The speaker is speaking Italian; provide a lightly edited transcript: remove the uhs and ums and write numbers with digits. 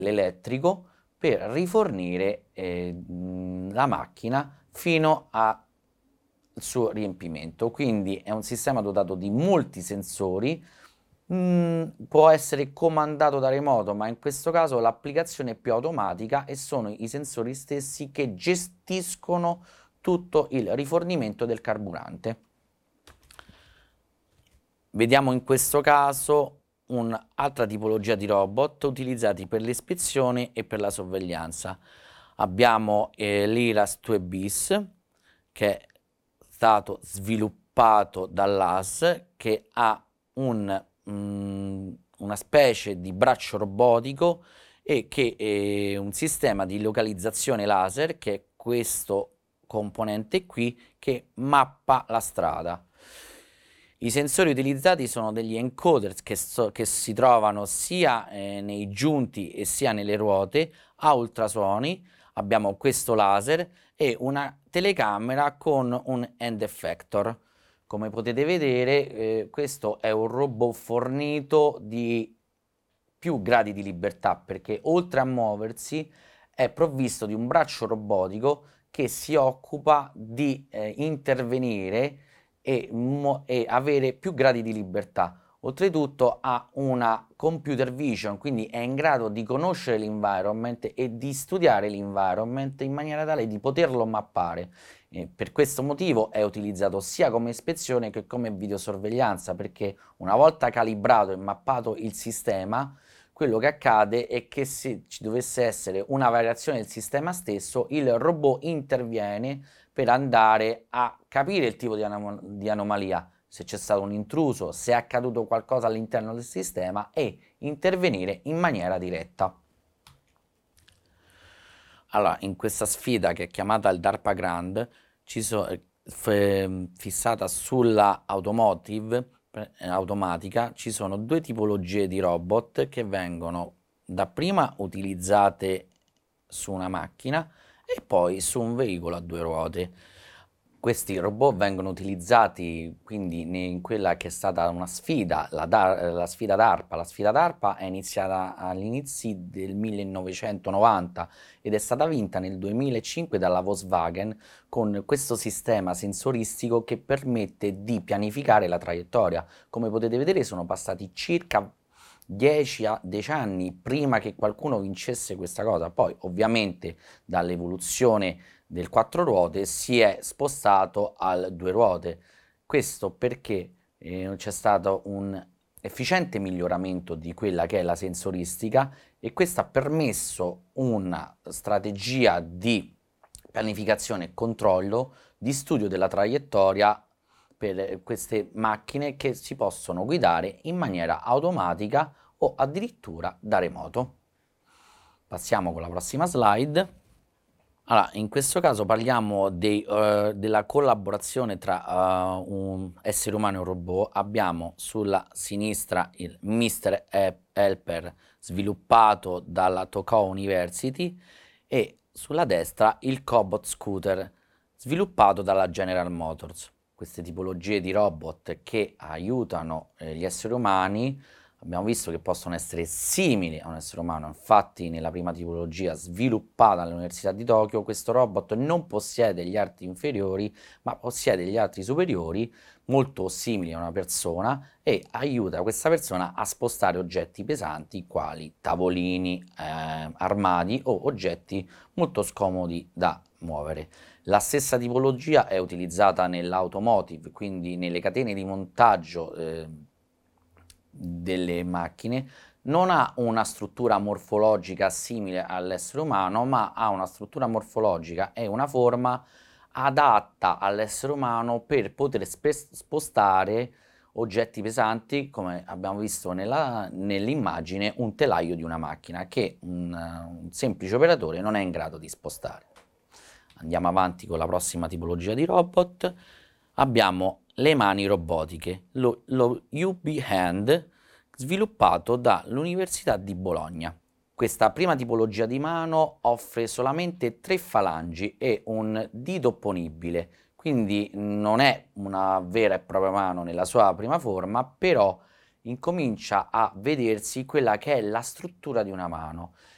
l'elettrico per rifornire la macchina fino al suo riempimento. Quindi è un sistema dotato di molti sensori, può essere comandato da remoto, ma in questo caso l'applicazione è più automatica e sono i sensori stessi che gestiscono tutto il rifornimento del carburante. Vediamo in questo caso un'altra tipologia di robot utilizzati per l'ispezione e per la sorveglianza. Abbiamo l'IRAS 2bis, che è stato sviluppato dall'AS, che ha una specie di braccio robotico e che è un sistema di localizzazione laser, che è questo componente qui, che mappa la strada. I sensori utilizzati sono degli encoder che si trovano sia nei giunti e sia nelle ruote a ultrasuoni. Abbiamo questo laser e una telecamera con un end effector. Come potete vedere, questo è un robot fornito di più gradi di libertà, perché oltre a muoversi è provvisto di un braccio robotico che si occupa di intervenire e avere più gradi di libertà. Oltretutto ha una computer vision, quindi è in grado di conoscere l'environment e di studiare l'environment in maniera tale di poterlo mappare. Per questo motivo è utilizzato sia come ispezione che come videosorveglianza, perché una volta calibrato e mappato il sistema, quello che accade è che se ci dovesse essere una variazione del sistema stesso, il robot interviene per andare a capire il tipo di anomalia, se c'è stato un intruso, se è accaduto qualcosa all'interno del sistema e intervenire in maniera diretta. Allora, in questa sfida che è chiamata il DARPA Grand, fissata sulla automatica, ci sono due tipologie di robot che vengono dapprima utilizzate su una macchina e poi su un veicolo a due ruote. Questi robot vengono utilizzati quindi in quella che è stata una sfida, la sfida DARPA. La sfida DARPA è iniziata all'inizio del 1990 ed è stata vinta nel 2005 dalla Volkswagen con questo sistema sensoristico che permette di pianificare la traiettoria. Come potete vedere sono passati circa 10 anni prima che qualcuno vincesse questa cosa. Poi ovviamente dall'evoluzione del quattro ruote si è spostato al due ruote. Questo perché c'è stato un efficiente miglioramento di quella che è la sensoristica e questo ha permesso una strategia di pianificazione e controllo di studio della traiettoria per queste macchine che si possono guidare in maniera automatica o addirittura da remoto. Passiamo con la prossima slide. Allora, in questo caso parliamo della collaborazione tra un essere umano e un robot. Abbiamo sulla sinistra il Mr. Helper sviluppato dalla Tokai University e sulla destra il Cobot Scooter sviluppato dalla General Motors. Queste tipologie di robot che aiutano gli esseri umani abbiamo visto che possono essere simili a un essere umano. Infatti nella prima tipologia sviluppata all'Università di Tokyo questo robot non possiede gli arti inferiori ma possiede gli arti superiori molto simili a una persona e aiuta questa persona a spostare oggetti pesanti quali tavolini, armadi o oggetti molto scomodi da muovere. La stessa tipologia è utilizzata nell'automotive, quindi nelle catene di montaggio delle macchine. Non ha una struttura morfologica simile all'essere umano, ma ha una struttura morfologica e una forma adatta all'essere umano per poter spostare oggetti pesanti, come abbiamo visto nell'immagine, un telaio di una macchina che un semplice operatore non è in grado di spostare. Andiamo avanti con la prossima tipologia di robot. Abbiamo le mani robotiche, lo UB Hand, sviluppato dall'Università di Bologna. Questa prima tipologia di mano offre solamente 3 falangi e un dito opponibile, quindi non è una vera e propria mano nella sua prima forma, però incomincia a vedersi quella che è la struttura di una mano.